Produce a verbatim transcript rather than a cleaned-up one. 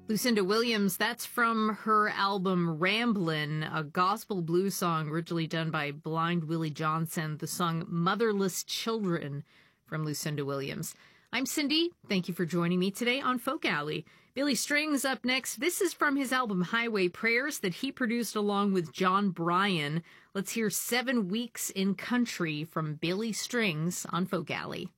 Lucinda Williams, that's from her album Ramblin', a gospel blues song originally done by Blind Willie Johnson, the song Motherless Children from Lucinda Williams. I'm Cindy. Thank you for joining me today on Folk Alley. Billy Strings up next. This is from his album Highway Prayers that he produced along with John Bryan. Let's hear Seven Weeks in Country from Billy Strings on Folk Alley.